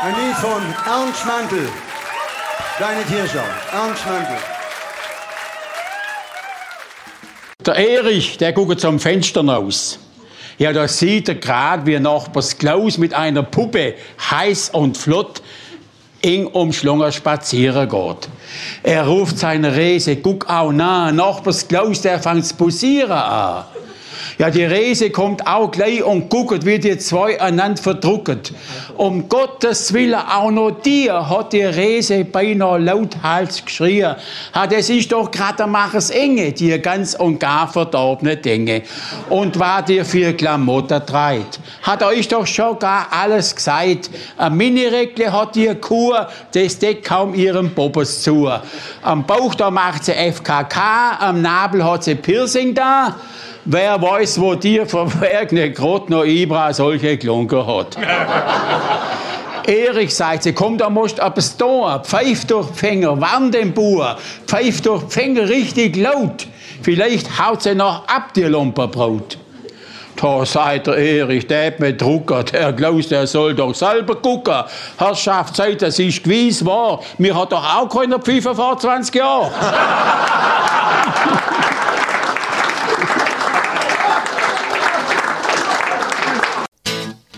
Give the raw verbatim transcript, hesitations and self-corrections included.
Ein Lied von Ernst Mantel. Deine Tierschau. Ernst Mantel. Der Erich, der guckt zum Fenster raus. Ja, da sieht er gerade, wie Nachbars Klaus mit einer Puppe heiß und flott eng umschlungen spazieren geht. Er ruft seine Rese, guck auch nah, Nachbars Klaus, der fängt zu posieren an. Ja, die Rese kommt auch gleich und guckt, wie die zwei einander verdrucken. Um Gottes Willen, auch noch dir, hat die Rese beinahe lauthals geschrien. Ha, das ist doch grad der Machers Enge, die ganz und gar verdorbene Dinge. Und war dir für Klamotten treit. Hat euch doch schon gar alles gesagt. Ein Minireckle hat die Kur, das deckt kaum ihrem Bobbes zu. Am Bauch, da macht sie F K K, am Nabel hat sie Piercing da. Wer weiß, wo dir verwerkene grad noch Ibra solche Klunker hat. Erich sagt sie, komm, da musst du etwas tun. Pfeif durch die Finger, warn den Bauer. Pfeif durch die Finger richtig laut. Vielleicht haut sie noch ab, die Lumperbraut. Da sagt der Erich, der hat mich druckert. Der Klaus, der soll doch selber gucken. Herrschaft, sagt, das ist gewiss wahr. Mir hat doch auch keiner Pfeife vor zwanzig Jahren.